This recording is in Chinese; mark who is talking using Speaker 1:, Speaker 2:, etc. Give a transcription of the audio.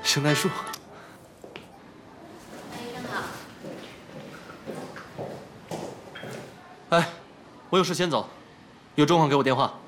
Speaker 1: 圣诞树。
Speaker 2: 哎，正好。
Speaker 1: 哎，我有事先走，有状况给我电话。